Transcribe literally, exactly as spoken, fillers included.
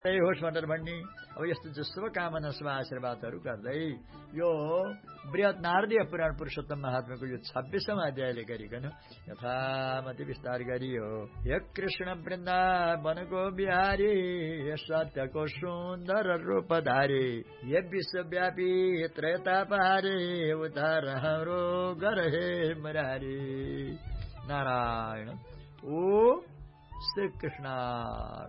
त्यही होस् भनेर भन्ने। अब यस्तो जो शुभकामना शुभ आशीर्वादहरू गर्दै यो बृहत नारदीय पुराण पुरुषोत्तम महात्माको यो छब्बीसौं अध्यायले गरिकन यथामति विस्तार गरियो। हे कृष्ण वृन्दावनको बिहारी, हे सत्यको सुन्दर रूपधारी, हे विश्वव्यापी त्रयतापहारी, उद्धार हाम्रो गर हे मुरारी। नारायण। ओ श्री कृष्ण।